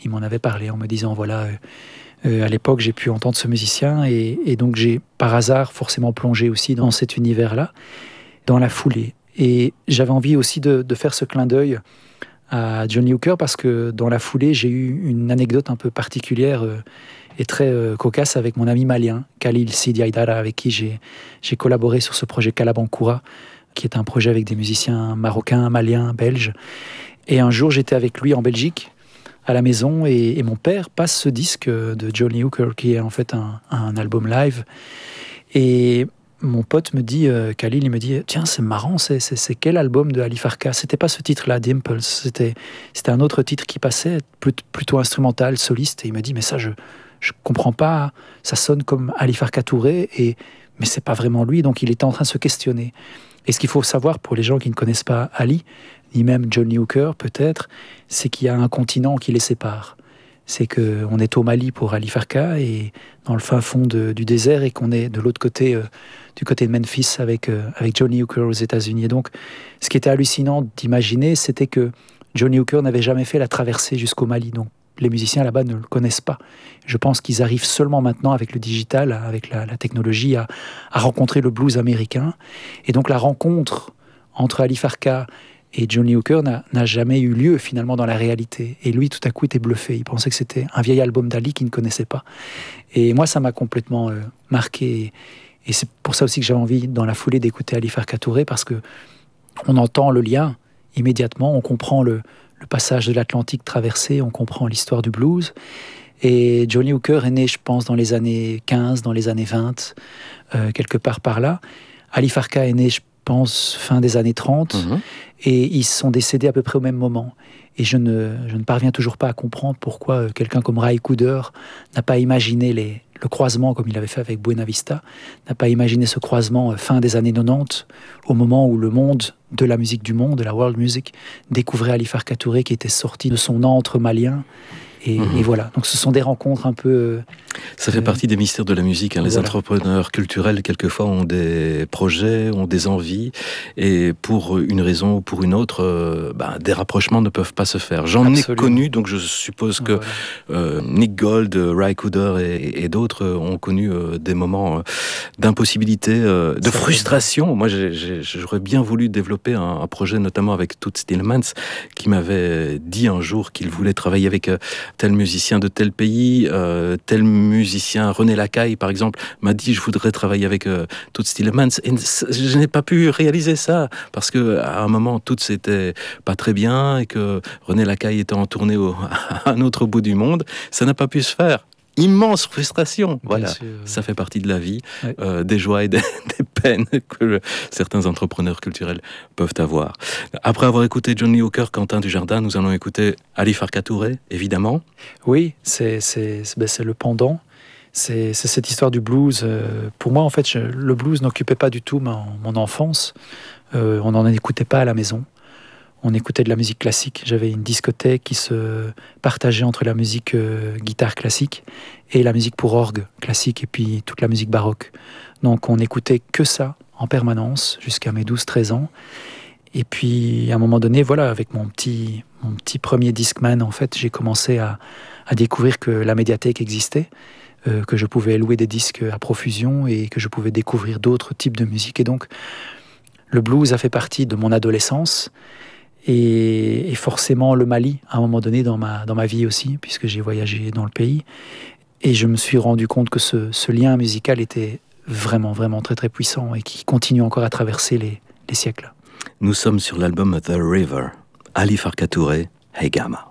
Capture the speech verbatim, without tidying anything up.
il m'en avait parlé en me disant voilà, euh, euh, à l'époque j'ai pu entendre ce musicien et, et donc j'ai par hasard forcément plongé aussi dans cet univers-là, dans la foulée. Et j'avais envie aussi de, de faire ce clin d'œil à Johnny Hooker parce que dans la foulée j'ai eu une anecdote un peu particulière euh, et très euh, cocasse avec mon ami malien, Khalil Sidi Haïdara, avec qui j'ai, j'ai collaboré sur ce projet Kalabankoura, qui est un projet avec des musiciens marocains, maliens, belges. Et un jour, j'étais avec lui en Belgique, à la maison, et, et mon père passe ce disque de Johnny Hooker, qui est en fait un, un album live. Et mon pote me dit, euh, Khalil, il me dit, tiens, c'est marrant, c'est, c'est, c'est quel album de Ali Farka ? C'était pas ce titre-là, Dimples, c'était, c'était un autre titre qui passait, plutôt instrumental, soliste. Et il me dit, mais ça, je je comprends pas, ça sonne comme Ali Farka Touré, et, mais c'est pas vraiment lui, donc il était en train de se questionner. Et ce qu'il faut savoir pour les gens qui ne connaissent pas Ali, ni même Johnny Hooker peut-être, c'est qu'il y a un continent qui les sépare. C'est qu'on est au Mali pour Ali Farka, et dans le fin fond de, du désert, et qu'on est de l'autre côté, euh, du côté de Memphis, avec, euh, avec Johnny Hooker aux États-Unis. Et donc, ce qui était hallucinant d'imaginer, c'était que Johnny Hooker n'avait jamais fait la traversée jusqu'au Mali. Donc, les musiciens là-bas ne le connaissent pas. Je pense qu'ils arrivent seulement maintenant avec le digital, avec la, la technologie, à, à rencontrer le blues américain. Et donc la rencontre entre Ali Farka et Johnny Hooker n'a, n'a jamais eu lieu finalement dans la réalité. Et lui, tout à coup, était bluffé. Il pensait que c'était un vieil album d'Ali qu'il ne connaissait pas. Et moi, ça m'a complètement euh, marqué. Et c'est pour ça aussi que j'avais envie, dans la foulée, d'écouter Ali Farka Touré, parce que on entend le lien immédiatement, on comprend le le passage de l'Atlantique traversé, on comprend l'histoire du blues. Et Johnny Hooker est né, je pense, dans les années quinze, dans les années vingt, euh, quelque part par là. Ali Farka est né, je pense, fin des années trente, mmh. et ils sont décédés à peu près au même moment. Et je ne, je ne parviens toujours pas à comprendre pourquoi quelqu'un comme Ry Cooder n'a pas imaginé les, le croisement, comme il avait fait avec Buena Vista, n'a pas imaginé ce croisement fin des années quatre-vingt-dix, au moment où le monde de la musique du monde, de la world music, découvrait Ali Farka Touré qui était sorti de son antre malien. Et, mmh. et voilà, donc ce sont des rencontres un peu... Euh, Ça fait euh, partie des mystères de la musique. Hein. Les voilà. entrepreneurs culturels, quelquefois, ont des projets, ont des envies, et pour une raison ou pour une autre, euh, bah, des rapprochements ne peuvent pas se faire. J'en Absolument. ai connu, donc je suppose que voilà. euh, Nick Gold, Ry Cooder et, et d'autres ont connu euh, des moments euh, d'impossibilité, euh, de C'est frustration. Vrai. Moi, j'ai, j'ai, j'aurais bien voulu développer un, un projet, notamment avec Toots Thielemans, qui m'avait dit un jour qu'il voulait travailler avec... Euh, tel musicien de tel pays, euh, tel musicien, René Lacaille par exemple, m'a dit je voudrais travailler avec euh, Toots Thielemans, et je n'ai pas pu réaliser ça, parce qu'à un moment Toots était pas très bien, et que René Lacaille était en tournée au, à un autre bout du monde, ça n'a pas pu se faire. Immense frustration, voilà, sûr, ça fait partie de la vie, ouais. euh, des joies et des, des peines que le, certains entrepreneurs culturels peuvent avoir. Après avoir écouté Johnny Hooker, Quentin Dujardin, nous allons écouter Ali Farka Touré, évidemment. Oui, c'est, c'est, c'est, ben c'est le pendant, c'est, c'est cette histoire du blues. Pour moi, en fait, je, le blues n'occupait pas du tout mon, mon enfance, euh, on n'en écoutait pas à la maison. On écoutait de la musique classique. J'avais une discothèque qui se partageait entre la musique euh, guitare classique et la musique pour orgue classique, et puis toute la musique baroque. Donc on n'écoutait que ça en permanence jusqu'à mes douze treize ans. Et puis à un moment donné, voilà, avec mon petit, mon petit premier Discman, en fait, j'ai commencé à, à découvrir que la médiathèque existait, euh, que je pouvais louer des disques à profusion et que je pouvais découvrir d'autres types de musique. Et donc le blues a fait partie de mon adolescence. Et, et forcément le Mali, à un moment donné dans ma, dans ma vie aussi, puisque j'ai voyagé dans le pays. Et je me suis rendu compte que ce, ce lien musical était vraiment, vraiment très, très puissant et qui continue encore à traverser les, les siècles. Nous sommes sur l'album The River, Ali Farka Touré, Hey Gama.